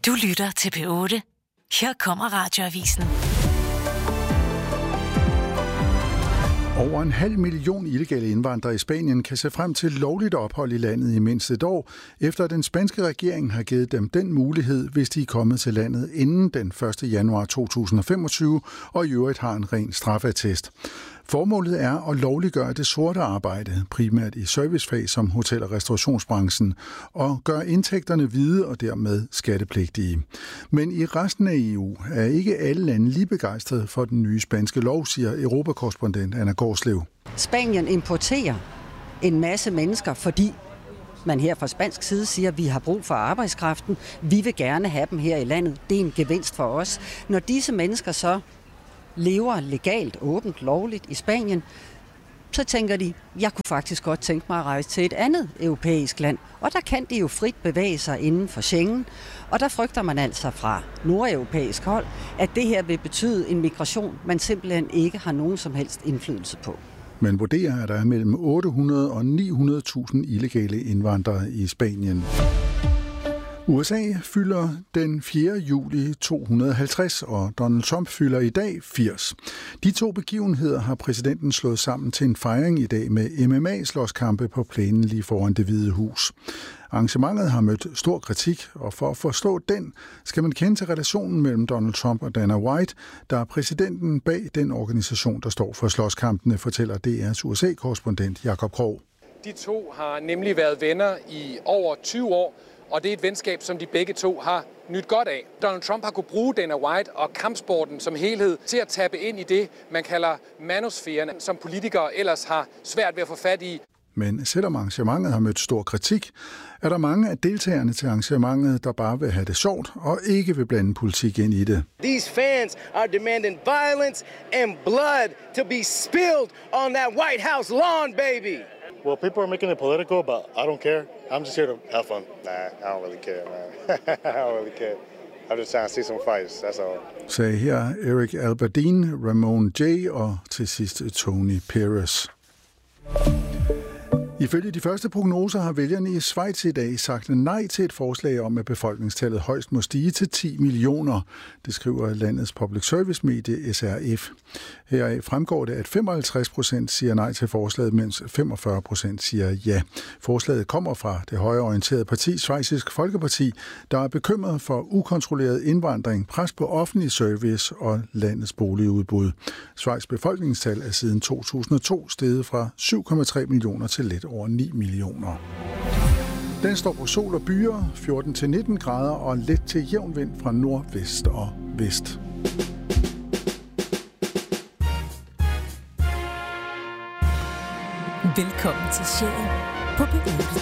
Du lytter til P8. Her kommer Radioavisen. Over 500.000 illegale indvandrere i Spanien kan se frem til lovligt ophold i landet i mindst et år, efter at den spanske regering har givet dem den mulighed, hvis de er kommet til landet inden den 1. januar 2025 og i øvrigt har en ren straffeattest. Formålet er at lovliggøre det sorte arbejde, primært i servicefag som hotel- og restaurationsbranchen, og gøre indtægterne hvide og dermed skattepligtige. Men i resten af EU er ikke alle lande lige begejstrede for den nye spanske lov, siger europakorrespondent Anna Gårdslev. Spanien importerer en masse mennesker, fordi man her fra spansk side siger, at vi har brug for arbejdskraften. Vi vil gerne have dem her i landet. Det er en gevinst for os. Når disse mennesker så lever legalt, åbent, lovligt i Spanien, så tænker de, jeg kunne faktisk godt tænke mig at rejse til et andet europæisk land. Og der kan de jo frit bevæge sig inden for Schengen. Og der frygter man altså fra nordeuropæisk hold, at det her vil betyde en migration, man simpelthen ikke har nogen som helst indflydelse på. Man vurderer, at der er mellem 800 og 900.000 illegale indvandrere i Spanien. USA fylder den 4. juli 250, og Donald Trump fylder i dag 80. De to begivenheder har præsidenten slået sammen til en fejring i dag med MMA-slåskampe på plænen lige foran Det Hvide Hus. Arrangementet har mødt stor kritik, og for at forstå den, skal man kende til relationen mellem Donald Trump og Dana White, der er præsidenten bag den organisation, der står for slåskampene, fortæller DR's USA-korrespondent Jakob Krog. De to har nemlig været venner i over 20 år, og det er et venskab, som de begge to har nyt godt af. Donald Trump har kunnet bruge Dana White og kampsporten som helhed til at tappe ind i det, man kalder manosfæren, som politikere ellers har svært ved at få fat i. Men selvom arrangementet har mødt stor kritik, er der mange af deltagerne til arrangementet, der bare vil have det sjovt og ikke vil blande politik ind i det. These fans are demanding violence and blood to be spilled on that White House lawn, baby. Well, people are making it political, but I don't care. I'm just here to have fun. Nah, I don't really care, man. I don't really care. I'm just trying to see some fights, that's all. Sagde her Eric Alberdin, Ramon J. og til sidst Tony Perez. Ifølge de første prognoser har vælgerne i Schweiz i dag sagt nej til et forslag om, at befolkningstallet højst må stige til 10 millioner. Det skriver landets public service medie SRF. Heraf fremgår det, at 55% siger nej til forslaget, mens 45% siger ja. Forslaget kommer fra det højreorienterede parti Schweizisk Folkeparti, der er bekymret for ukontrolleret indvandring, pres på offentlig service og landets boligudbud. Schweiz befolkningstal er siden 2002 steget fra 7,3 millioner til lidt over 9 millioner. Den står på sol og byer, 14-19 grader og let til jævn vind fra nordvest og vest. Velkommen til Sjælen på P8.